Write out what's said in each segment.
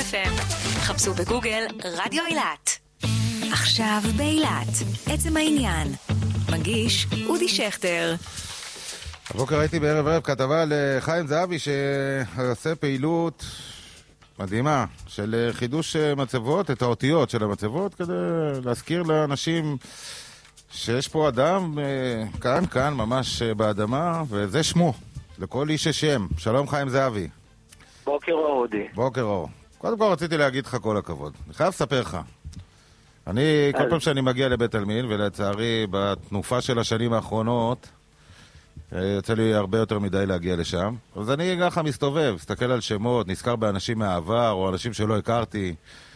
FM. חפשו בגוגל רדיו אילת. עכשיו באילת. עצם העניין. מגיש אודי שכטר. הבוקר הייתי בערב כתבה לחיים זהבי שעושה פעילות מדהימה של חידוש מצבות, את האותיות של המצבות, כדי להזכיר לאנשים שיש פה אדם כאן ממש באדמה, וזה שמו, לכל איש השם. שלום חיים זהבי. בוקר אור אודי. בוקר אור. קודם כל רציתי להגיד לך כל הכבוד. אני חייב לספר לך. אני, כל פעם שאני מגיע לבית אלמין, ולצערי בתנופה של השנים האחרונות, יוצא לי הרבה יותר מדי להגיע לשם. אז אני ככה מסתובב, מסתכל על שמות, נזכר באנשים מהעבר, או אנשים שלא הכרתי.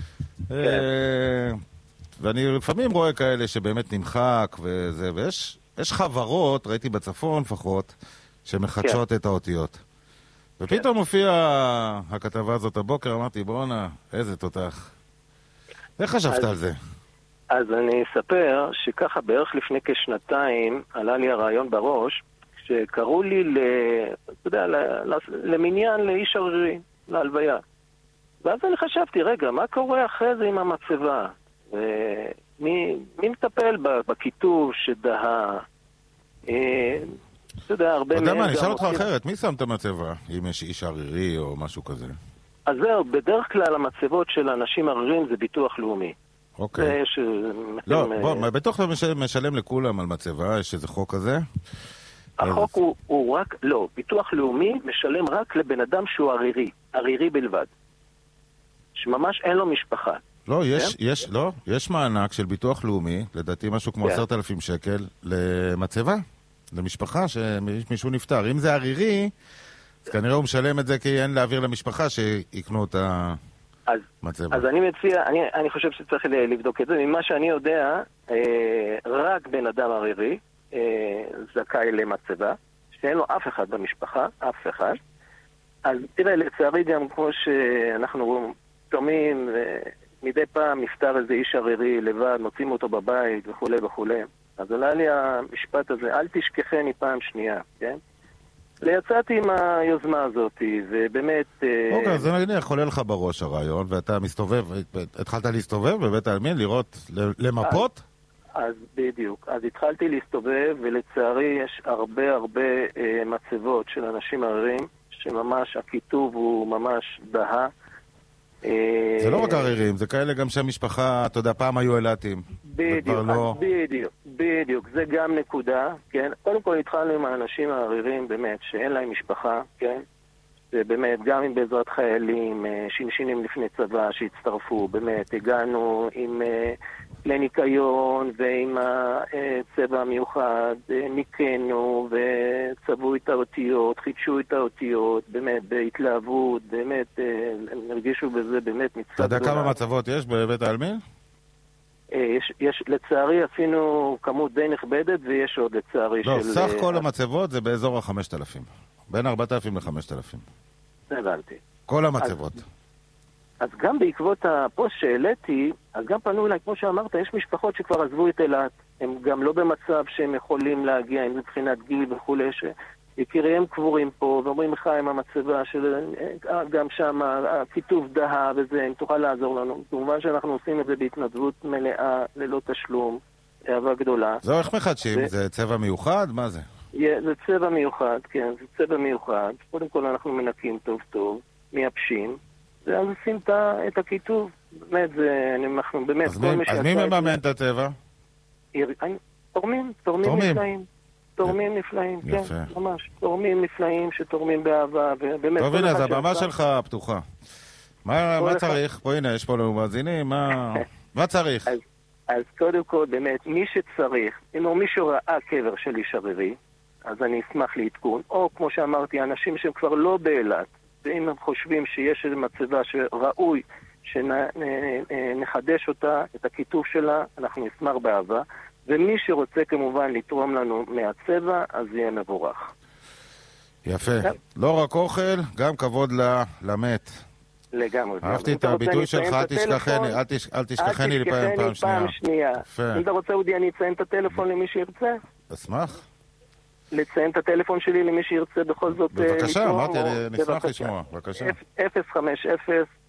ואני לפעמים רואה כאלה שבאמת נמחק וזה, ויש חברות, ראיתי בצפון לפחות, שמחדשות את האותיות. ופתאום הופיעה הכתבה הזאת הבוקר, אמרתי, בואנה, איזה תותח. איך חשבת על זה? אז אני אספר שככה בערך לפני כשנתיים עלה לי הרעיון בראש, שקראו לי אתה יודע, למניין לאיש ערירי, להלוויה. ואז אני חשבתי, רגע, מה קורה אחרי זה עם המצבה? מי מטפל בכיתוב שדהה? אתה יודע, הרבה אתה יודע מה, אני אשאל אותך אחרת, מי שם את המצבה? אם יש איש ערירי או משהו כזה? אז זהו, בדרך כלל המצבות של אנשים עריריים זה ביטוח לאומי. אוקיי. לא, בוא, ביטוח משלם לכולם על מצבה, יש איזה חוק כזה? החוק הוא רק, לא, ביטוח לאומי משלם רק לבן אדם שהוא ערירי בלבד. שממש אין לו משפחה. לא, יש מענק של ביטוח לאומי, לדעתי משהו כמו 10,000 שקל, למצבה, למשפחה שמישהו נפטר. אם זה ערירי, אז כנראה הוא משלם את זה כי אין להעביר למשפחה שיקנו את המצבה. אז אני מציע, אני חושב שצריך לבדוק את זה. ממה שאני יודע, רק בן אדם ערירי זכאי למצבה, שאין לו אף אחד במשפחה, אף אחד. אז תראה, לצערי גם כמו שאנחנו שומעים, מדי פעם נפטר איזה איש ערירי לבד, מוצאים אותו בבית וכו' וכו'. אז עולה לי המשפט הזה, אל תשכחני פעם שנייה, כן? ויצאתי עם היוזמה הזאת, ובאמת... אוקיי, אז אני חולה לך בראש הרעיון, ואתה מסתובב, התחלת להסתובב בבית העלמין, לראות, למפות? אז בדיוק. אז התחלתי להסתובב, ולצערי יש הרבה מצבות של אנשים עריריים, שממש הכיתוב הוא ממש דהה. זה לא רק עריריים, זה כאלה גם שהמשפחה, אתה יודע, פעם היו אילתים. בדיוק, זה גם נקודה, כן? קודם כל התחלנו עם האנשים העריריים באמת, שאין להם משפחה, כן? ובאמת, גם עם בעזרת חיילים, שינשינים לפני צבא שהצטרפו, באמת, הגענו עם לניקיון ועם הצבע המיוחד, ניקנו וצבעו את האותיות, חידשו את האותיות, באמת, בהתלהבות, באמת, הרגישו בזה באמת מצד... אתה יודע כמה מצבות יש בבית העלמין? יש, לצערי עשינו כמות די נכבדת, ויש עוד לצערי לא, סך כל המצבות זה באזור ה-5,000. בין 4,000 ל-5,000. הבנתי. כל המצבות. אז גם בעקבות הפוסט שהעליתי, אז גם פנו אליי, כמו שאמרת, יש משפחות שכבר עזבו את אילת. הם גם לא במצב שהם יכולים להגיע, עם מבחינת גיל וכו', שיקיריהם קבורים פה, ואומרים לך עם המצבה, גם שם הכיתוב דהה וזה, אם תוכל לעזור לנו. כמובן שאנחנו עושים את זה בהתנדבות מלאה, ללא תשלום, אהבה גדולה. זהו, איך מחדשים? זה צבע מיוחד? מה זה? זה צבע מיוחד, כן, זה צבע מיוחד. קודם כל אנחנו מנקים טוב, מייבשים, ואז עושים את הכיתוב. באמת, אנחנו באמת... אז מי מממן את הצבע? תורמים נפלאים. תורמים נפלאים, כן, ממש. תורמים נפלאים שתורמים באהבה, ובאמת... טוב, הנה, אז הבמה שלך פתוחה. מה צריך? פה הנה, יש פה לנו מאזינים, מה צריך? אז קודם כל, באמת, מי שצריך, אם מישהו ראה קבר של איש ערירי, אז אני אשמח לעדכון, או כמו שאמרתי, אנשים שהם כבר לא באילת, ואם הם חושבים שיש איזו מצבה שראוי שנחדש אותה, את הכיתוב שלה, אנחנו נשמח באהבה, ומי שרוצה כמובן לתרום לנו מהצבע, אז יהיה מבורך. יפה. לא רק אוכל, גם כבוד למת. לגמרי. אהבתי את הביטוי שלך, אל תשכחני לי פעם שנייה. אם אתה רוצה, אודי, אני אציין את הטלפון למי שירצה. אשמח. לציין את הטלפון שלי למי שירצה בכל זאת... בבקשה, אמרתי, נשמח לשמוע. בבקשה. 050